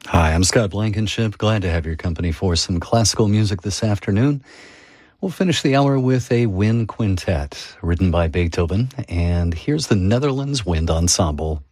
Hi, I'm Scott Blankenship. Glad to have your company for some classical music this afternoon. We'll finish the hour with a wind quintet written by Beethoven, and here's the Netherlands Wind Ensemble.